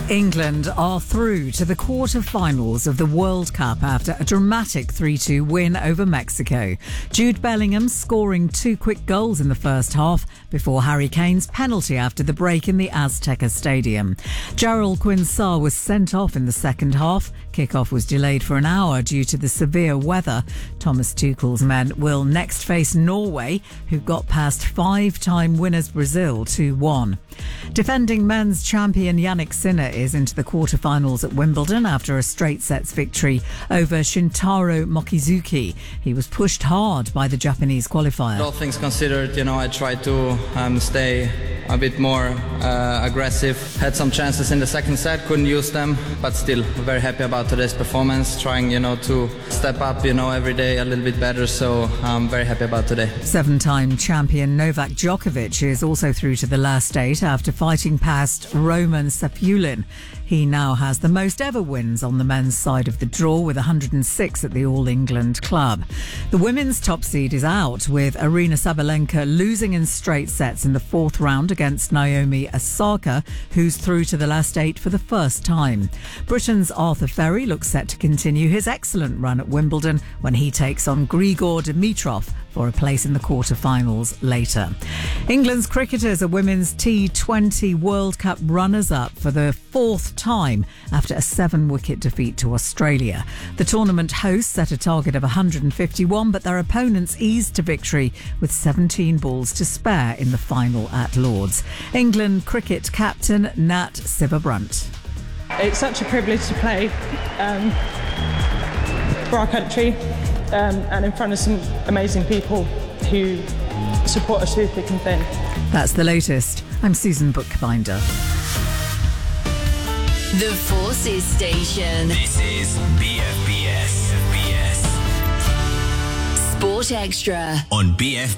England are through to the quarter-finals of the World Cup after a dramatic 3-2 win over Mexico. Jude Bellingham scoring 2 quick goals in the first half before Harry Kane's penalty after the break in the Azteca Stadium. Jarrell Quinn-Sarr was sent off in the second half. Kickoff was delayed for an hour due to the severe weather. Thomas Tuchel's men will next face Norway, who got past 5-time winners Brazil 2-1. Defending men's champion Jannik Sinner is into the quarter-finals at Wimbledon after a straight sets victory over Shintaro Mochizuki. He was pushed hard by the Japanese qualifier. All things considered, I tried to stay a bit more aggressive. Had some chances in the second set, couldn't use them, but still very happy about today's performance. Trying, to step up, every day a little bit better. So I'm very happy about today. 7-time champion Novak Djokovic is also through to the last 8 after fighting past Roman Sapulin. He now has the most ever wins on the men's side of the draw with 106 at the All England club. The women's top seed is out with Aryna Sabalenka losing in straight sets in the 4th round against Naomi Osaka, who's through to the last 8 for the first time. Britain's Arthur Ferry looks set to continue his excellent run at Wimbledon when he takes on Grigor Dimitrov for a place in the quarter-finals later. England's cricketers are women's T20 World Cup runners-up for the 4th time after a 7-wicket defeat to Australia. The tournament hosts set a target of 151, but their opponents eased to victory with 17 balls to spare in the final at Lord's. England cricket captain Nat Sciver-Brunt. It's such a privilege to play for our country and in front of some amazing people who support us through thick and thin. That's the latest. I'm Susan Bookbinder. The Forces Station. This is BFBS. Sport Extra On BFBS.